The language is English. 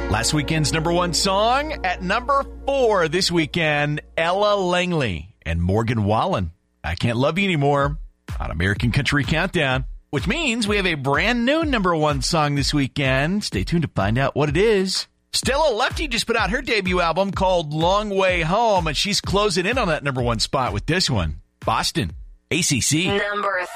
Last weekend's number one song at number 4 this weekend, Ella Langley and Morgan Wallen. I Can't Love You Anymore on American Country Countdown, which means we have a brand new number one song this weekend. Stay tuned to find out what it is. Stella Lefty just put out her debut album called Long Way Home, and she's closing in on that number one spot with this one, Boston, ACC. Number